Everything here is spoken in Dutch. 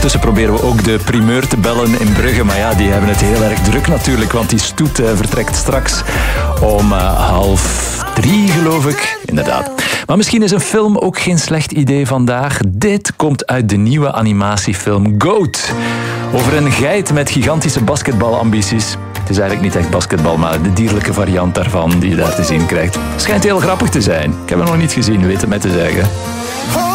Ondertussen proberen we ook de primeur te bellen in Brugge. Maar ja, die hebben het heel erg druk natuurlijk, want die stoet vertrekt straks om 2:30, geloof ik. Inderdaad. Maar misschien is een film ook geen slecht idee vandaag. Dit komt uit de nieuwe animatiefilm Goat. Over een geit met gigantische basketbalambities. Het is eigenlijk niet echt basketbal, maar de dierlijke variant daarvan die je daar te zien krijgt. Schijnt heel grappig te zijn. Ik heb het nog niet gezien, weet het mij te zeggen.